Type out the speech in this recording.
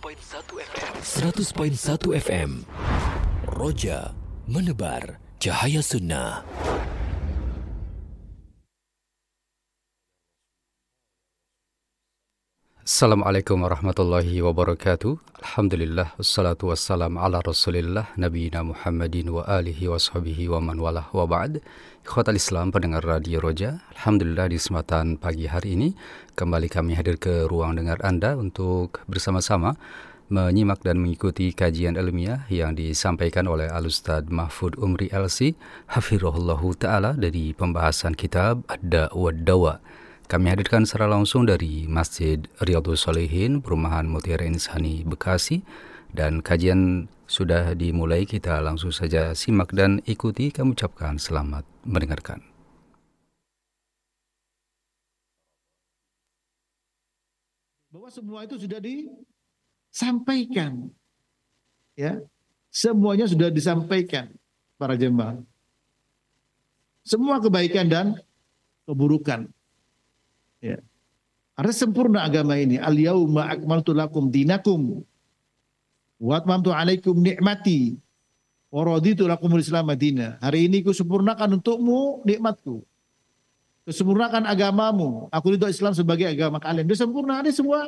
100.1 FM. Roja menebar cahaya sunnah. Assalamualaikum warahmatullahi wabarakatuh. Alhamdulillah, wassalatu wassalam ala rasulillah, nabiyina Muhammadin wa alihi wa sahbihi wa man walah wa ba'd. Ikhwatal Islam, pendengar Radio Roja, Alhamdulillah di kesempatan pagi hari ini kembali kami hadir ke ruang dengar Anda untuk bersama-sama menyimak dan mengikuti kajian ilmiah yang disampaikan oleh Al-Ustadz Mahfud Umri LC Hafirullahu Ta'ala dari pembahasan kitab Ad-Da' wad-Dawa. Kami hadirkan secara langsung dari Masjid Riyadhus Shalihin, Perumahan Mutiara Insani, Bekasi. Dan kajian sudah dimulai, kita langsung saja simak dan ikuti. Kami ucapkan selamat mendengarkan. Bahwa semua itu sudah disampaikan. Ya, semuanya sudah disampaikan para jemaah. Semua kebaikan dan keburukan. Ya. Artinya sempurna agama ini. Al-yauma akmaltu lakum dinakum wa atmamtu alaikum ni'mati wa raditu lakumul Islam madina. Hari ini ku sempurnakan untukmu nikmatku. Kesempurnakan agamamu. Aku ridho Islam sebagai agama kalian. Dia sempurna, ada semua